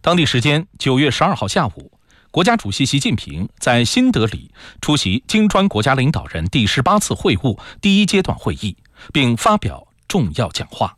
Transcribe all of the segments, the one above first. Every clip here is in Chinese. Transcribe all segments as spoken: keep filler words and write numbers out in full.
当地时间九月十二号下午，国家主席习近平在新德里出席金砖国家领导人第十八次会晤第一阶段会议，并发表重要讲话。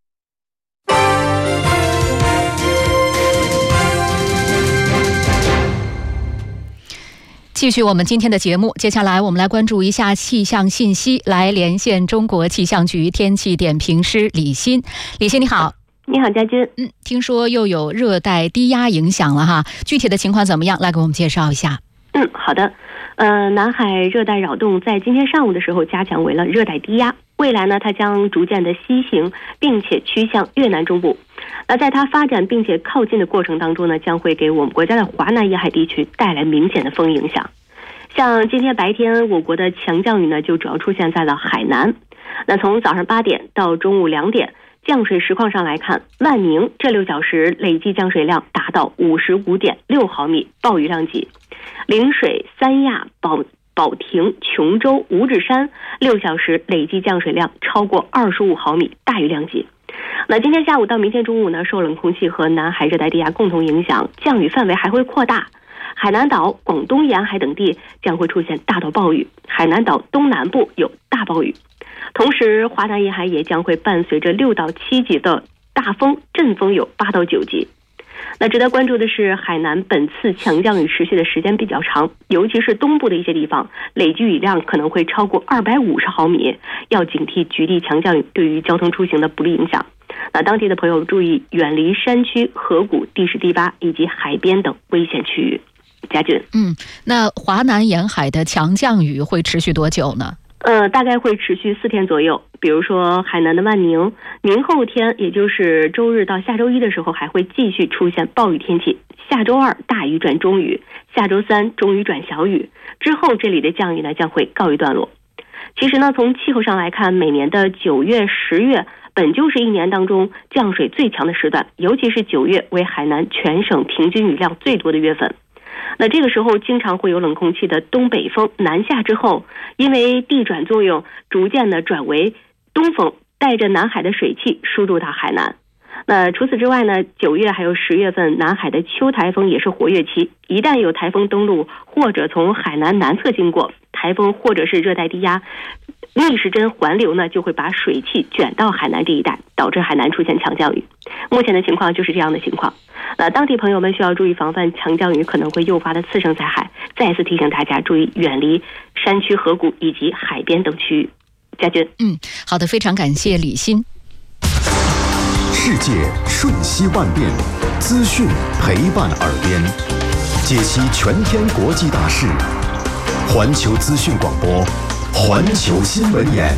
继续我们今天的节目，接下来我们来关注一下气象信息，来连线中国气象局天气点评师李欣。李欣你好。 你好，佳君。 嗯，听说又有热带低压影响了哈，具体的情况怎么样？来给我们介绍一下。 嗯，好的。呃，南海热带扰动在今天上午的时候加强为了热带低压，未来呢，它将逐渐的西行，并且趋向越南中部。那在它发展并且靠近的过程当中呢，将会给我们国家的华南沿海地区带来明显的风影响。像今天白天，我国的强降雨呢，就主要出现在了海南。那从早上八点到中午两点。降水实况上来看，万宁这六小时累计降水量达到五十五点六毫米，暴雨量级；陵水、三亚、保保亭、琼州、五指山六小时累计降水量超过二十五毫米，大雨量级。那今天下午到明天中午呢，受冷空气和南海热带低压共同影响，降雨范围还会扩大。海南岛、广东沿海等地将会出现大到暴雨，海南岛东南部有大暴雨。同时，华南沿海也将会伴随着六到七级的大风，阵风有八到九级。那值得关注的是，海南本次强降雨持续的时间比较长，尤其是东部的一些地方，累计雨量可能会超过二百五十毫米，要警惕局地强降雨对于交通出行的不利影响。那当地的朋友注意远离山区、河谷、地势低洼以及海边等危险区域。佳俊， 嗯，那华南沿海的强降雨会持续多久呢？ 呃，大概会持续四天左右。比如说海南的万宁，明后天也就是周日到下周一的时候还会继续出现暴雨天气，下周二大雨转中雨，下周三中雨转小雨，之后这里的降雨呢将会告一段落。其实呢，从气候上来看，每年的九月、十月本就是一年当中降水最强的时段，尤其是九月为海南全省平均雨量最多的月份。那这个时候经常会有冷空气的东北风南下之后，因为地转作用，逐渐的转为东风，带着南海的水汽输入到海南。那除此之外呢，九月还有十月份，南海的秋台风也是活跃期，一旦有台风登陆或者从海南南侧经过，台风或者是热带低压逆时针环流呢，就会把水汽卷到海南这一带，导致海南出现强降雨。目前的情况就是这样的情况。呃，当地朋友们需要注意防范强降雨可能会诱发的次生灾害。再次提醒大家注意远离山区、河谷以及海边等区域。佳君， 嗯，好的，非常感谢李欣。 世界瞬息万变，资讯陪伴耳边，解析全天国际大事。环球资讯广播，环球新闻眼。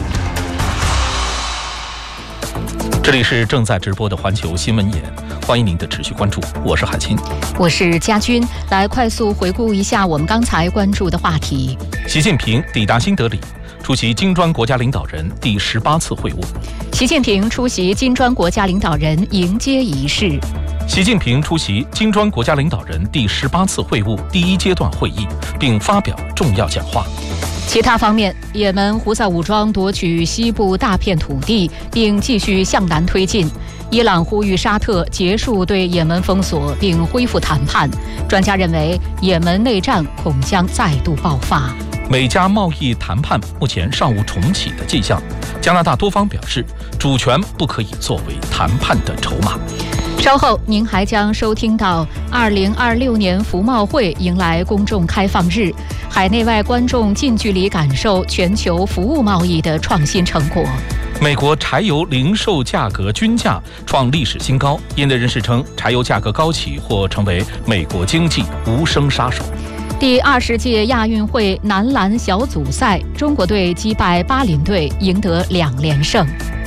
这里是正在直播的环球新闻眼，欢迎您的持续关注，我是海清， 我是佳君。来快速回顾一下我们刚才关注的话题。 习近平抵达新德里，出席金砖国家领导人第十八次会晤。 习近平出席金砖国家领导人迎接仪式。 习近平出席金砖国家领导人第十八次会晤第一阶段会议，并发表重要讲话。 其他方面，也门胡塞武装夺取西部大片土地，并继续向南推进。伊朗呼吁沙特结束对也门封锁，并恢复谈判。专家认为，也门内战恐将再度爆发。 美加贸易谈判目前尚无重启的迹象。加拿大多方表示，主权不可以作为谈判的筹码。 稍后您还将收听到二零二六年服贸会迎来公众开放日，海内外观众近距离感受全球服务贸易的创新成果。 美国柴油零售价格均价创历史新高，业内人士称，柴油价格高企或成为美国经济无声杀手。 第二十届亚运会男篮小组赛，中国队击败巴林队，赢得两连胜。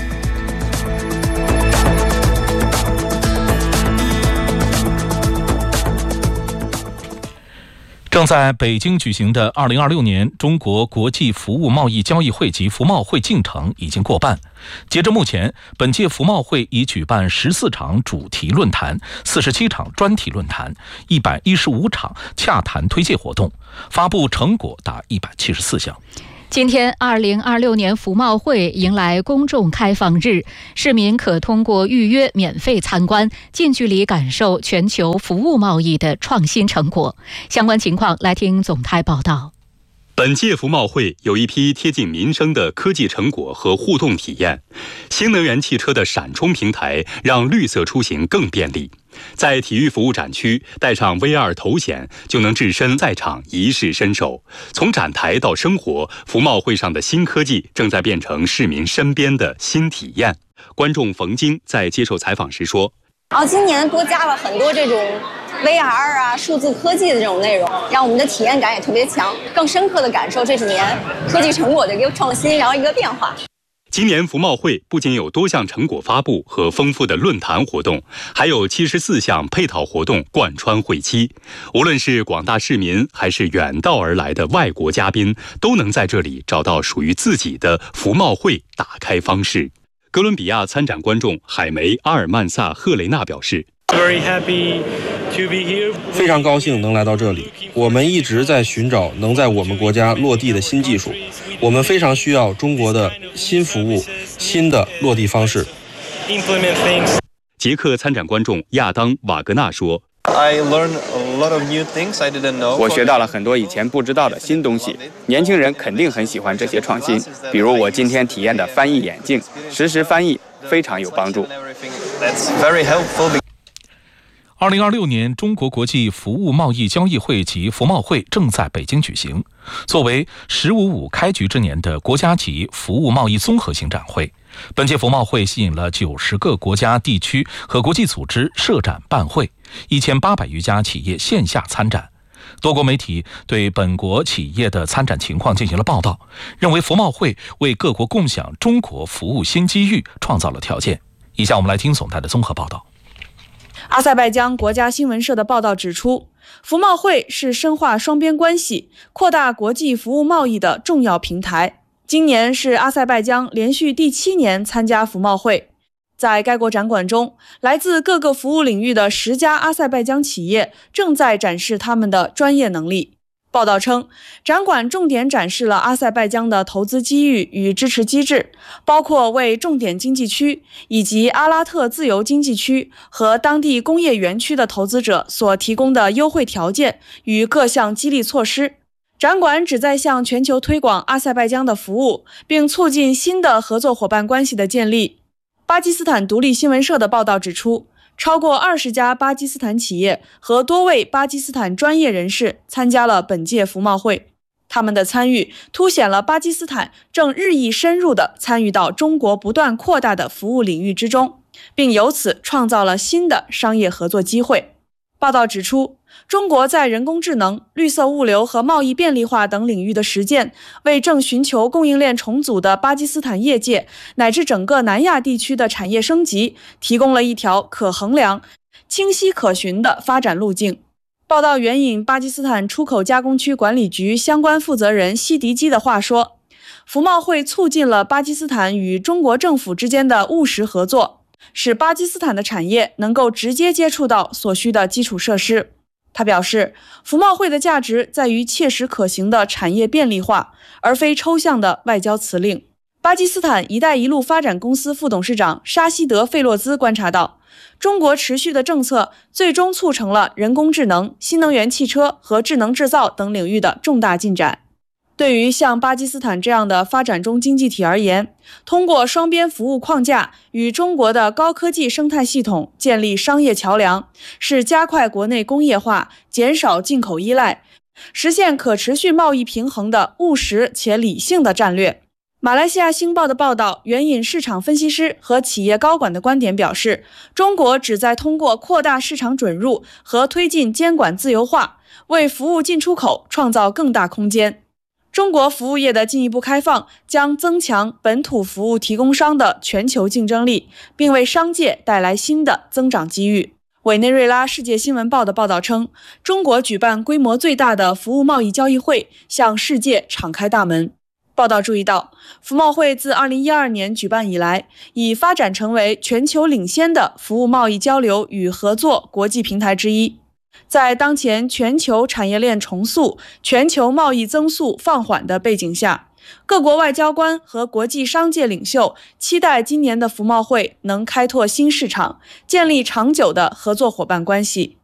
正在北京举行的二零二六年中国国际服务贸易交易会及服贸会进程已经过半。截至目前，本届服贸会已举办十四场主题论坛、四十七场专题论坛、一百一十五场洽谈推介活动，发布成果达一百七十四项。 今天，二零二六年服贸会迎来公众开放日，市民可通过预约免费参观，近距离感受全球服务贸易的创新成果。相关情况，来听总台报道。 本届服贸会有一批贴近民生的科技成果和互动体验。新能源汽车的闪充平台让绿色出行更便利。在体育服务展区，戴上 V R 头显就能置身在场，一试身手。从展台到生活，服贸会上的新科技正在变成市民身边的新体验。观众冯晶在接受采访时说：“ 啊，今年多加了很多这种V R 啊、数字科技的这种内容，让我们的体验感也特别强，更深刻的感受这几年科技成果的一个创新，然后一个变化。” 今年服贸会不仅有多项成果发布和丰富的论坛活动，还有七十四项配套活动贯穿会期。无论是广大市民还是远道而来的外国嘉宾，都能在这里找到属于自己的服贸会打开方式。哥伦比亚参展观众海梅阿尔曼萨赫雷纳表示， 非常高兴能来到这里。我们一直在寻找能在我们国家落地的新技术，我们非常需要中国的新服务、新的落地方式。 捷克参展观众亚当瓦格纳说， 我学到了很多以前不知道的新东西，年轻人肯定很喜欢这些创新，比如我今天体验的翻译眼镜，实时翻译非常有帮助。 二零二六年中国国际服务贸易交易会及服贸会正在北京举行。作为“十五五”开局之年的国家级服务贸易综合性展会，本届服贸会吸引了九十个国家、地区和国际组织设展办会，一千八百余家企业线下参展。多国媒体对本国企业的参展情况进行了报道，认为服贸会为各国共享中国服务新机遇创造了条件。以下我们来听总台的综合报道。 阿塞拜疆国家新闻社的报道指出，服贸会是深化双边关系、扩大国际服务贸易的重要平台。今年是阿塞拜疆连续第七年参加服贸会。在该国展馆中，来自各个服务领域的十家阿塞拜疆企业正在展示他们的专业能力。报道称，展馆重点展示了阿塞拜疆的投资机遇与支持机制，包括为重点经济区以及阿拉特自由经济区和当地工业园区的投资者所提供的优惠条件与各项激励措施。展馆旨在向全球推广阿塞拜疆的服务，并促进新的合作伙伴关系的建立。巴基斯坦独立新闻社的报道指出，超过二十家巴基斯坦企业和多位巴基斯坦专业人士参加了本届服贸会。他们的参与凸显了巴基斯坦正日益深入地参与到中国不断扩大的服务领域之中，并由此创造了新的商业合作机会。报道指出，中国在人工智能、绿色物流和贸易便利化等领域的实践，为正寻求供应链重组的巴基斯坦业界乃至整个南亚地区的产业升级提供了一条可衡量、清晰可循的发展路径。报道援引巴基斯坦出口加工区管理局相关负责人西迪基的话说，服贸会促进了巴基斯坦与中国政府之间的务实合作，使巴基斯坦的产业能够直接接触到所需的基础设施。他表示，服贸会的价值在于切实可行的产业便利化，而非抽象的外交辞令。巴基斯坦“一带一路”发展公司副董事长沙希德·费洛兹观察到，中国持续的政策最终促成了人工智能、新能源汽车和智能制造等领域的重大进展。对于像巴基斯坦这样的发展中经济体而言，通过双边服务框架与中国的高科技生态系统建立商业桥梁，是加快国内工业化、减少进口依赖、实现可持续贸易平衡的务实且理性的战略。马来西亚星报的报道援引市场分析师和企业高管的观点表示，中国旨在通过扩大市场准入和推进监管自由化，为服务进出口创造更大空间。中国服务业的进一步开放将增强本土服务提供商的全球竞争力，并为商界带来新的增长机遇。委内瑞拉世界新闻报的报道称，中国举办规模最大的服务贸易交易会，向世界敞开大门。报道注意到，服贸会自二零一二年举办以来，已发展成为全球领先的服务贸易交流与合作国际平台之一。在当前全球产业链重塑、全球贸易增速放缓的背景下， 各国外交官和国际商界领袖期待今年的服贸会能开拓新市场，建立长久的合作伙伴关系。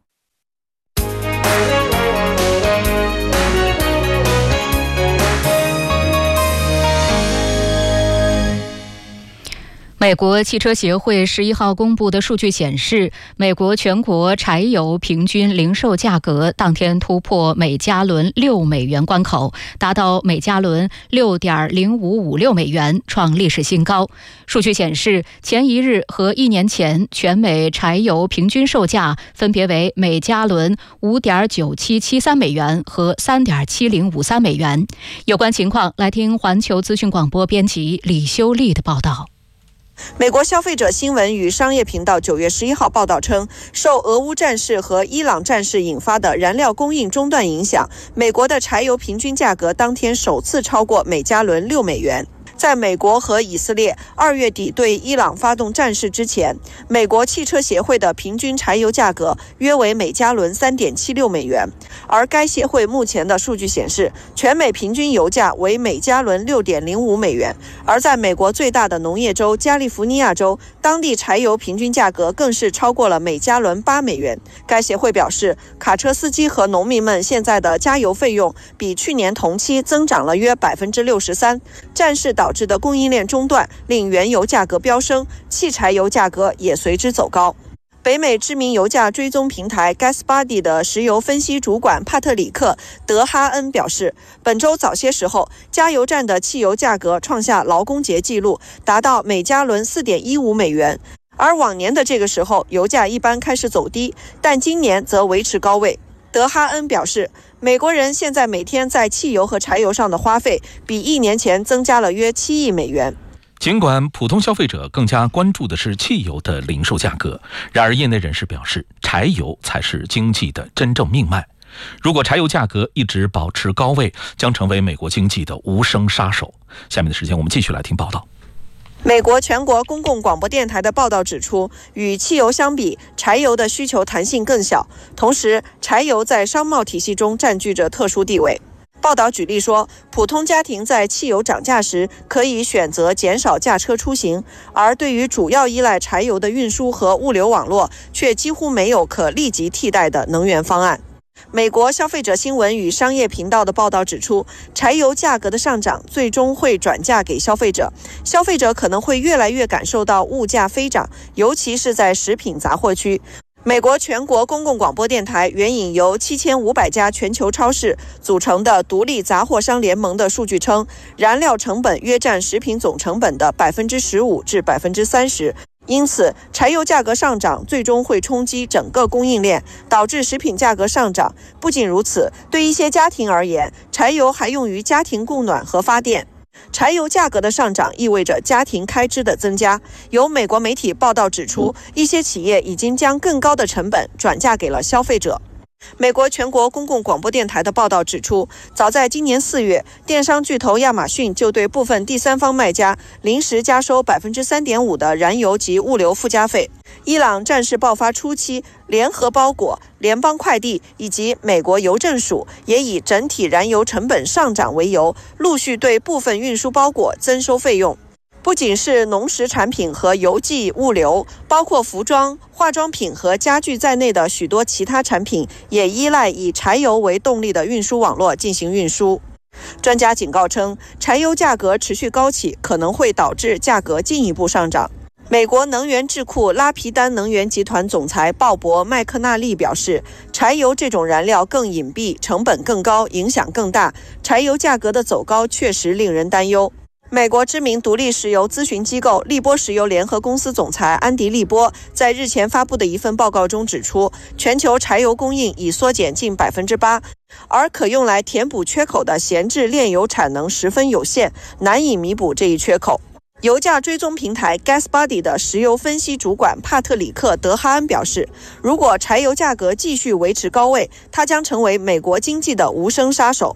美国汽车协会十一号公布的数据显示，美国全国柴油平均零售价格当天突破每加仑六美元关口，达到每加仑六点零五五六美元，创历史新高。数据显示，前一日和一年前全美柴油平均售价分别为每加仑五点九七七三美元和三点七零五三美元。有关情况，来听环球资讯广播编辑李修丽的报道。 美国消费者新闻与商业频道九月十一号报道称，受俄乌战事和伊朗战事引发的燃料供应中断影响，美国的柴油平均价格当天首次超过每加仑六美元。在美国和以色列二月底对伊朗发动战事之前，美国汽车协会的平均柴油价格约为每加仑 三点七六美元，而该协会目前的数据显示，全美平均油价为每加仑 六点零五美元。而在美国最大的农业州加利福尼亚州，当地柴油平均价格更是超过了每加仑八美元。该协会表示，卡车司机和农民们现在的加油费用比去年同期增长了约 百分之六十三。 战事导致的供应链中断令原油价格飙升，汽柴油价格也随之走高。北美知名油价追踪平台 GasBuddy 的石油分析主管帕特里克·德哈恩表示，本周早些时候，加油站的汽油价格创下劳工节纪录，达到每加仑 四点一五美元。而往年的这个时候，油价一般开始走低，但今年则维持高位。德哈恩表示，美国人现在每天在汽油和柴油上的花费比一年前增加了约七亿美元。 尽管普通消费者更加关注的是汽油的零售价格，然而业内人士表示，柴油才是经济的真正命脉。如果柴油价格一直保持高位，将成为美国经济的无声杀手。下面的时间我们继续来听报道。 美国全国公共广播电台的报道指出，与汽油相比，柴油的需求弹性更小，同时柴油在商贸体系中占据着特殊地位。报道举例说，普通家庭在汽油涨价时可以选择减少驾车出行，而对于主要依赖柴油的运输和物流网络，却几乎没有可立即替代的能源方案。美国消费者新闻与商业频道的报道指出，柴油价格的上涨最终会转嫁给消费者，消费者可能会越来越感受到物价飞涨，尤其是在食品杂货区。美国全国公共广播电台援引由七千五百家全球超市组成的独立杂货商联盟的数据称，燃料成本约占食品总成本的 百分之十五 至 百分之三十。因此，柴油价格上涨最终会冲击整个供应链，导致食品价格上涨。不仅如此，对一些家庭而言，柴油还用于家庭供暖和发电。柴油价格的上涨意味着家庭开支的增加。有美国媒体报道指出，一些企业已经将更高的成本转嫁给了消费者。美国全国公共广播电台的报道指出，早在今年四月，电商巨头亚马逊就对部分第三方卖家临时加收 百分之三点五 的燃油及物流附加费。伊朗战事爆发初期，联合包裹、联邦快递以及美国邮政署也以整体燃油成本上涨为由，陆续对部分运输包裹增收费用。不仅是农食产品和邮寄物流，包括服装、化妆品和家具在内的许多其他产品也依赖以柴油为动力的运输网络进行运输。专家警告称，柴油价格持续高企可能会导致价格进一步上涨。美国能源智库拉皮丹能源集团总裁鲍勃·麦克纳利表示，柴油这种燃料更隐蔽，成本更高，影响更大，柴油价格的走高确实令人担忧。美国知名独立石油咨询机构利波石油联合公司总裁安迪·利波在日前发布的一份报告中指出，全球柴油供应已缩减近 百分之八， 而可用来填补缺口的闲置炼油产能十分有限，难以弥补这一缺口。油价追踪平台 GasBuddy 的石油分析主管帕特里克·德哈恩表示，如果柴油价格继续维持高位，它将成为美国经济的无声杀手。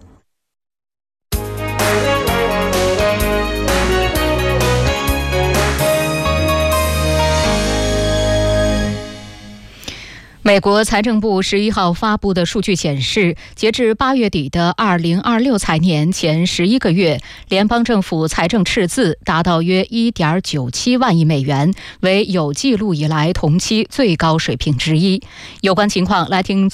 美国财政部十一号发布的数据显示，截至八月底的二零二六财年前十一个月，联邦政府财政赤字达到约一点九七万亿美元，为有记录以来同期最高水平之一。有关情况，来听